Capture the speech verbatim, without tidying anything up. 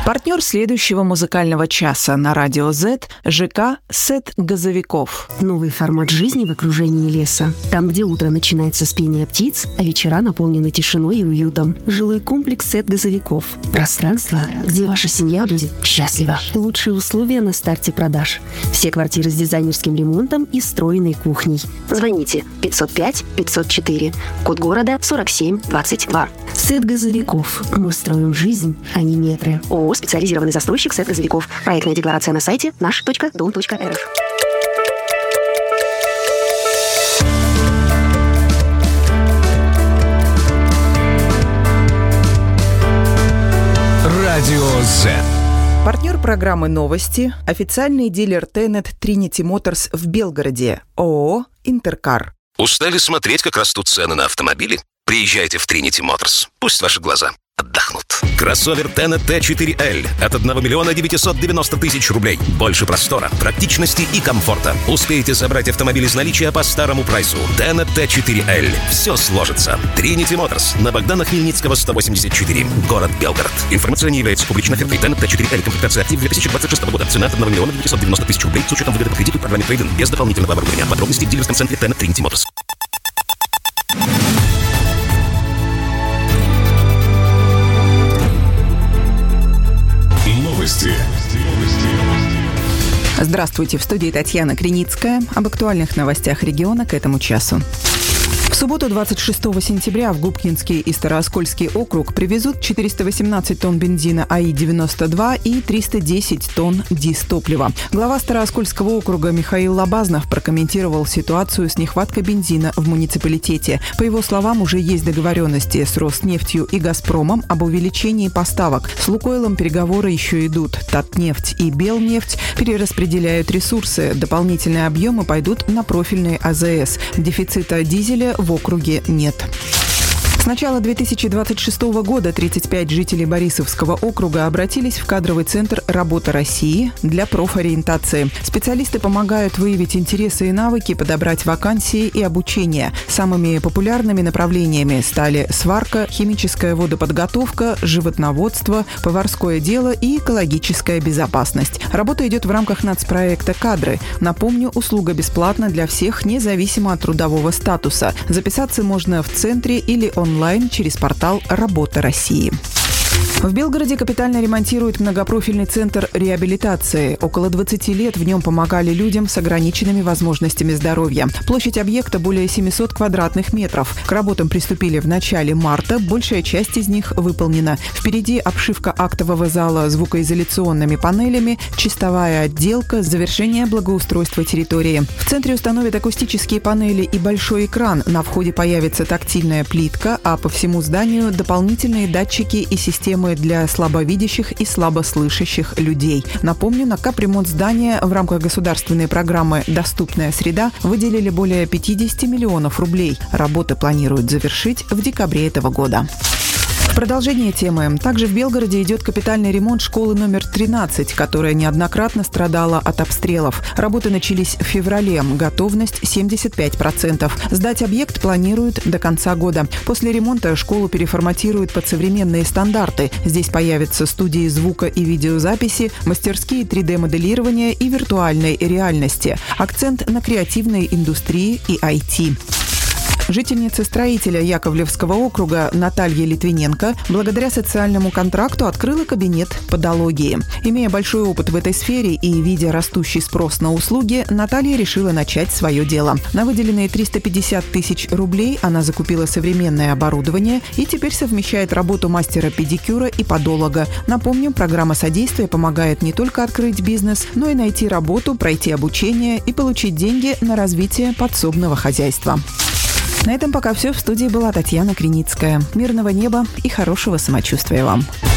Партнер следующего музыкального часа на радио Z – ЖК «Сет газовиков». Новый формат жизни в окружении леса. Там, где утро начинается с пения птиц, а вечера наполнены тишиной и уютом. Жилой комплекс «Сет газовиков». Пространство, где ваша семья будет счастлива. Лучшие условия на старте продаж. Все квартиры с дизайнерским ремонтом и встроенной кухней. Звоните пятьсот пять пятьсот четыре. Код города сорок семь двадцать два. «Сет газовиков». Мы строим жизнь, а не метры. ООО «Специализированный застройщик «Сет газовиков». Проектная декларация на сайте наш точка дом точка эр эф. Радио Z. Партнер программы «Новости» – официальный дилер Тенет Trinity Motors в Белгороде, ООО «Интеркар». Устали смотреть, как растут цены на автомобили? Приезжайте в Trinity Motors. Пусть ваши глаза отдохнут. Кроссовер Тенет Т четыре Л от одного миллиона девятисот девяносто тысяч рублей. Больше простора, практичности и комфорта. Успеете забрать автомобиль из наличия по старому прайсу. Тенет Т четыре Л. Все сложится. Trinity Motors на Богдана Хмельницкого сто восемьдесят четыре. Город Белгород. Информация не является публичной офертой. Тенет Т четыре Л. Комплектация актив две тысячи двадцать шестого года. Цена от одного миллиона девятисот девяносто тысяч рублей с учетом выгоды по кредиту и программе трейд-ин. Без дополнительного оборудования. Подробности в дилерском центре Тенет Trinity Motors. Здравствуйте, в студии Татьяна Криницкая. Об актуальных новостях региона к этому часу. В субботу двадцать шестого сентября в Губкинский и Старооскольский округ привезут четыреста восемнадцать тонн бензина АИ девяносто два и триста десять тонн дизтоплива. Глава Старооскольского округа Михаил Лобазнов прокомментировал ситуацию с нехваткой бензина в муниципалитете. По его словам, уже есть договоренности с Роснефтью и Газпромом об увеличении поставок. С Лукойлом переговоры еще идут. Татнефть и Белнефть перераспределяют ресурсы. Дополнительные объемы пойдут на профильные АЗС. Дефицита дизеля в округе нет. С начала две тысячи двадцать шестого года тридцать пять жителей Борисовского округа обратились в кадровый центр «Работа России» для профориентации. Специалисты помогают выявить интересы и навыки, подобрать вакансии и обучение. Самыми популярными направлениями стали сварка, химическая водоподготовка, животноводство, поварское дело и экологическая безопасность. Работа идет в рамках нацпроекта «Кадры». Напомню, услуга бесплатна для всех, независимо от трудового статуса. Записаться можно в центре или онлайн. онлайн через портал «Работа России». В Белгороде капитально ремонтируют многопрофильный центр реабилитации. Около двадцати лет в нем помогали людям с ограниченными возможностями здоровья. Площадь объекта более семисот квадратных метров. К работам приступили в начале марта. Большая часть из них выполнена. Впереди обшивка актового зала звукоизоляционными панелями, чистовая отделка, завершение благоустройства территории. В центре установят акустические панели и большой экран. На входе появится тактильная плитка, а по всему зданию дополнительные датчики и системы для слабовидящих и слабослышащих людей. Напомню, на капремонт здания в рамках государственной программы «Доступная среда» выделили более пятьдесят миллионов рублей. Работы планируют завершить в декабре этого года. Продолжение темы. Также в Белгороде идет капитальный ремонт школы номер тринадцать, которая неоднократно страдала от обстрелов. Работы начались в феврале. Готовность семьдесят пять процентов. Сдать объект планируют до конца года. После ремонта школу переформатируют под современные стандарты. Здесь появятся студии звука и видеозаписи, мастерские три дэ-моделирования и виртуальной реальности. Акцент на креативной индустрии и ай ти. Жительница строителя Яковлевского округа Наталья Литвиненко благодаря социальному контракту открыла кабинет подологии. Имея большой опыт в этой сфере и видя растущий спрос на услуги, Наталья решила начать свое дело. На выделенные триста пятьдесят тысяч рублей она закупила современное оборудование и теперь совмещает работу мастера педикюра и подолога. Напомним, программа содействия помогает не только открыть бизнес, но и найти работу, пройти обучение и получить деньги на развитие подсобного хозяйства. На этом пока все. В студии была Татьяна Криницкая. Мирного неба и хорошего самочувствия вам.